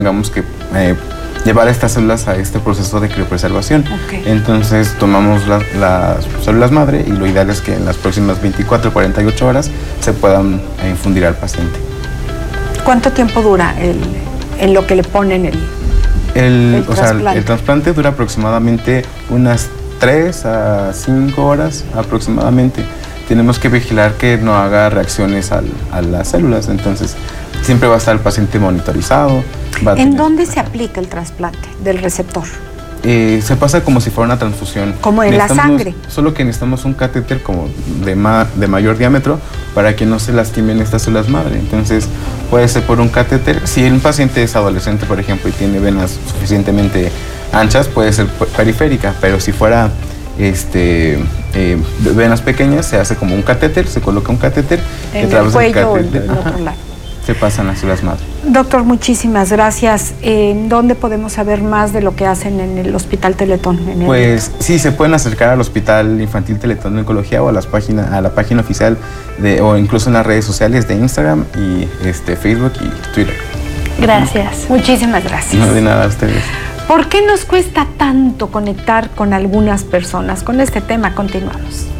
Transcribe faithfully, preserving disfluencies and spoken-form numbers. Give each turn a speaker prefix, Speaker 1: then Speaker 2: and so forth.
Speaker 1: tengamos que eh, llevar estas células a este proceso de criopreservación.
Speaker 2: Okay.
Speaker 1: Entonces tomamos la, las células madre y lo ideal es que en las próximas veinticuatro a cuarenta y ocho horas se puedan eh, infundir al paciente.
Speaker 2: ¿Cuánto tiempo dura el, en lo que le ponen el,
Speaker 1: el,
Speaker 2: el
Speaker 1: o
Speaker 2: trasplante?
Speaker 1: sea, el trasplante dura aproximadamente unas tres a cinco horas aproximadamente. Tenemos que vigilar que no haga reacciones al, a las células, entonces siempre va a estar el paciente monitorizado. Va a
Speaker 2: ¿En
Speaker 1: tener...
Speaker 2: dónde se aplica el trasplante del receptor?
Speaker 1: Eh, se pasa como si fuera una transfusión.
Speaker 2: Como en la sangre.
Speaker 1: Solo que necesitamos un catéter como de, ma, de mayor diámetro para que no se lastimen estas células madre. Entonces puede ser por un catéter. Si un paciente es adolescente, por ejemplo, y tiene venas suficientemente anchas, puede ser periférica, pero si fuera este, eh, venas pequeñas, se hace como un catéter, se coloca un catéter
Speaker 2: en
Speaker 1: a través
Speaker 2: el cuello
Speaker 1: del catéter,
Speaker 2: del otro lado.
Speaker 1: Se pasan las células madre.
Speaker 2: Doctor, muchísimas gracias. ¿En dónde podemos saber más de lo que hacen en el Hospital Teletón? En el...
Speaker 1: Pues sí, se pueden acercar al Hospital Infantil Teletón de Oncología o a, las páginas, a la página oficial de, o incluso en las redes sociales de Instagram y este, Facebook y Twitter.
Speaker 2: Gracias. Muchísimas gracias.
Speaker 1: No, de nada a ustedes.
Speaker 2: ¿Por qué nos cuesta tanto conectar con algunas personas? Con este tema continuamos.